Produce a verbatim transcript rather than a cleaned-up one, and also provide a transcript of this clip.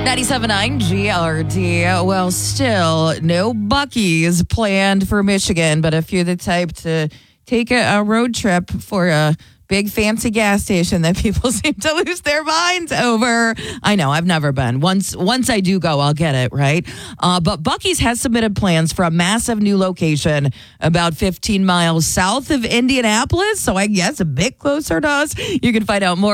ninety-seven point nine G R D. Well, still no Buc-ee's planned for Michigan, but if you're the type to take a, a road trip for a big fancy gas station that people seem to lose their minds over. I know, I've never been. Once once I do go, I'll get it, right? Uh, but Buc-ee's has submitted plans for a massive new location about fifteen miles south of Indianapolis, so I guess a bit closer to us. You can find out more